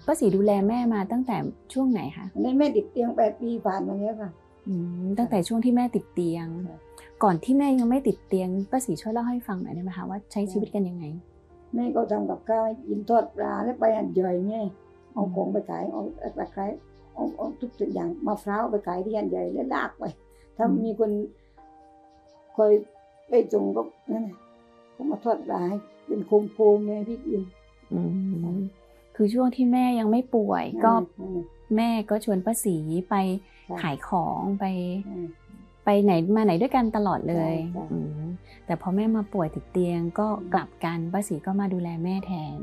ป้าศรีดูแลแม่มาตั้งแต่ช่วงไหนคะแม่ติดเตียง8 ปีผ่านมาแล้วค่ะตั้งแต่ช่วงที่แม่ติดเตียงก่อนที่แม่ยังไม่ติดเตียงป้าศรีช่วยเล่าให้ฟังหน่อยได้ไหมคะว่าใช้ชีวิตกันยังไงแม่ก็ทำกับข้าวกินทอดปลาแล้วไปหัดใหญ่ไงเอาของไปขายเอาตะไคร้เอาทุกอย่างมะพร้าวไปขายที่หัดใหญ่แล้วลากไปถ้ามีคนคอยไปส่งก็นั่นแหละก็มาทอดปลาให้เป็นโคมๆเลยพี่กินคือช่วงที่แม่ยังไม่ป่วยก็แม่ก็ชวนป้าศรีไปขายของไปไหนมาไหนด้วยกันตลอดเลยแต่พอแม่มาป่วยติดเตียงก็กลับกันป้าศรีก็มาดูแลแม่แทน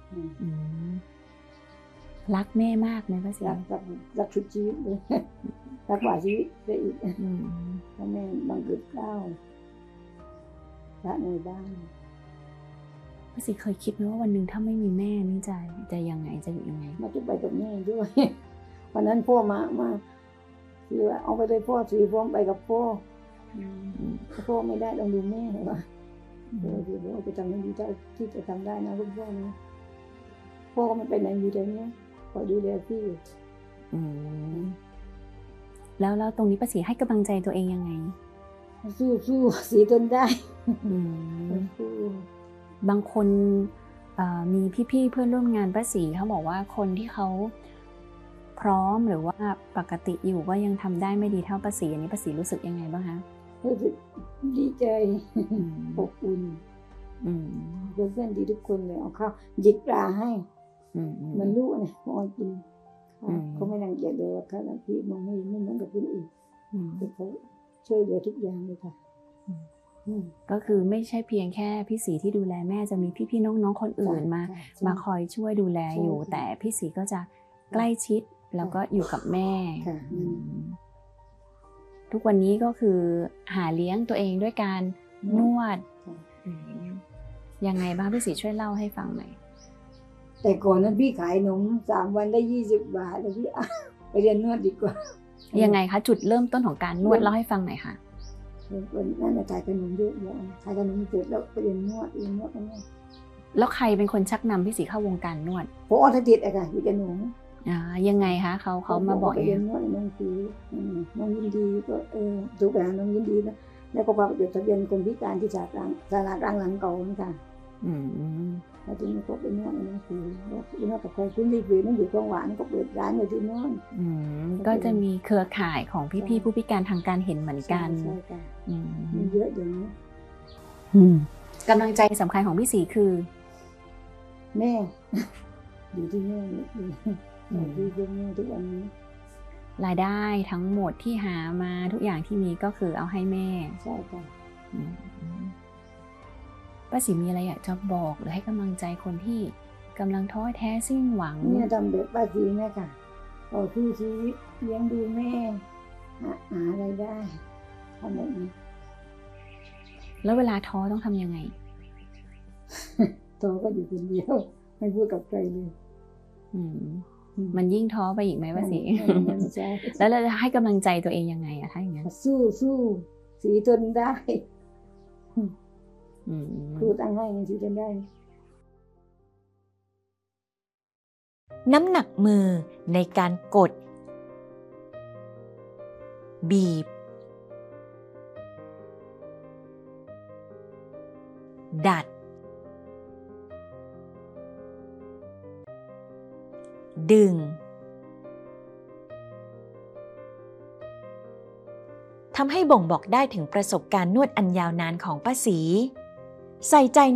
รักแม่มากไหมป้าศรีรักชุดชีวิตเลยรักกว่าชีวิตได้อีกเพราะแม่บังเกิดเกล้าพระในบ้านป้าศรีเคยคิดไหมว่าวันหนึ่งถ้าไม่มีแม่นี่จะยังไงจะอยู่ยังไงมาจะไปกับแม่ด้วยวันนั้นพ่อมาที่ว่าเอาไปเลยพ่อสีพ่อไปกับพ่อไม่ได้ต้องดูแม่ว่าพ่อจะทำให้ดีเท่าที่จะทำได้นะลูกพ่อนะพ่อก็ไม่ไปไหนอยู่แต่เนี้ยคอยดูแลพี่แล้วตรงนี้ป้าศรีให้กำลังใจตัวเองยังไงสู้สีทนได้บางคนมีพี่ๆเพื่อนร่วมงานป้าศรีเขาบอกว่าคนที่เขาพร้อมหรือว่าปกติอยู่ก็ยังทำได้ไม่ดีเท่าป้าศรีอันนี้ป้าศรีรู้สึกยังไงบ้างคะรู้สึกดีใจอบอุ่นเพื่อนดีทุกคนเลยเอาข้าวหยิบปลาให้มันรู้เนี่ยพอกินเขาไม่รังเกียจเลยว่าข้าวพี่มองไม่เหมือนกับคนอื่นเขาช่วยเหลือทุกอย่างเลยค่ะก็คือไม่ใช่เพียงแค่พี่ศรีที่ดูแลแม่จะมีพี่ๆน้องๆคนอื่นมาคอยช่วยดูแลอยู่แต่พี่ศรีก็จะใกล้ชิดแล้วก็อยู่กับแม่ทุกวันนี้ก็คือหาเลี้ยงตัวเองด้วยการนวดยังไงบ้างพี่ศรีช่วยเล่าให้ฟังหน่อยแต่ก่อนนั้นพี่ขายขนม3 วันได้20 บาทแล้วพี่ไปเรียนนวดดีกว่ายังไงคะจุดเริ่มต้นของการนวดเล่าให้ฟังหน่อยค่ะวันนั้นขายขนมเยอะขายขนมเสร็จแล้วไปเรียนนวดกันเนี่ยแล้วใครเป็นคนชักนำพี่ศรีเข้าวงการนวดพอทติดอะค่ะอยู่กับหนูยังไงคะเขามาบอกเรียนนวดน้องสีน้องยินดีก็ถูกไปหาน้องยินดีนะแล้วก็พาไปจดทะเบียนคนพิการที่ศาลากลางหลังเก่านะคะแล้วทีนี้ก็ไปนวดน้องสีนวดกับใครคุณรีวิวนั่งอยู่กองหวานก็เปิดร้านอยู่ที่นวดก็จะมีเครือข่ายของพี่ๆผู้พิการทางการเห็นเหมือนกันมีเยอะอย่างนี้กำลังใจสำคัญของพี่ศรีคือแม่อยู่ที่แม่อยู่ที่แม่ทุกวันนี้รายได้ทั้งหมดที่หามาทุกอย่างที่มีก็คือเอาให้แม่ใช่ค่ะป้าศรีมีอะไรอยากจะบอกหรือให้กำลังใจคนที่กำลังท้อแท้สิ้นหวังเนี่ยทำแบบป้าศรีเนี่ยค่ะต่อสู้ชีวิตเลี้ยงดูแม่หาอะไรได้ทำแบบนี้แล้วเวลาท้อต้องทำยังไงท้อก็อยู่คนเดียวไม่พูดกับใครเลยมันยิ่งท้อไปอีกไหมป้าศรีแล้วเราจะให้กำลังใจตัวเองยังไงอะถ้าอย่างนั้นสู้สีทนได้ครูตั้งให้สีทนได้น้ำหนักมือในการกดบีบดัดดึงทำให้บ่งบอกได้ถึงประสบการณ์นวดอันยาวนานของป้าศรีใส่ใจ